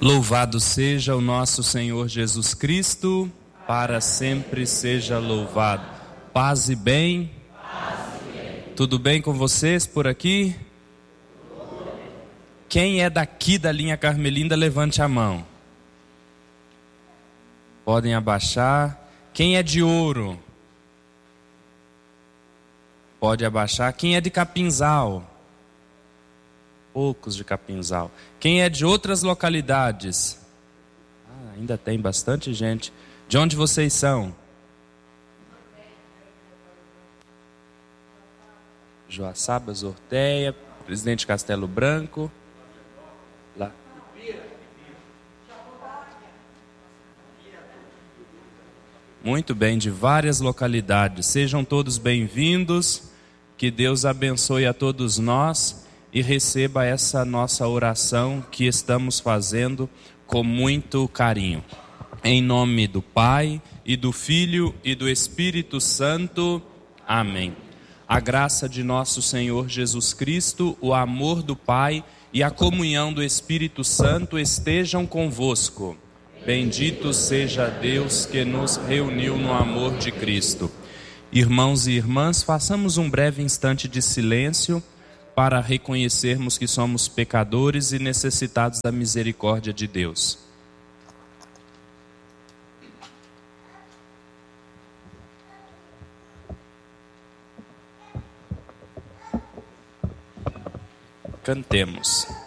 Louvado seja o nosso Senhor Jesus Cristo, para sempre seja louvado. Paz e bem. Tudo bem com vocês por aqui? Quem é daqui da linha Carmelinda, levante a mão. Podem abaixar. Quem é de Ouro? Pode abaixar. Quem é de Capinzal? Poucos de Capinzal. Quem é de outras localidades? Ainda tem bastante gente. De onde vocês são? Joaçaba, Orteia, Presidente Castelo Branco. Lá. Muito bem, de várias localidades. Sejam todos bem-vindos. Que Deus abençoe a todos nós e receba essa nossa oração que estamos fazendo com muito carinho. Em nome do Pai, e do Filho, e do Espírito Santo. Amém. A graça de nosso Senhor Jesus Cristo, o amor do Pai e a comunhão do Espírito Santo estejam convosco. Bendito seja Deus que nos reuniu no amor de Cristo. Irmãos e irmãs, façamos um breve instante de silêncio para reconhecermos que somos pecadores e necessitados da misericórdia de Deus. Cantemos.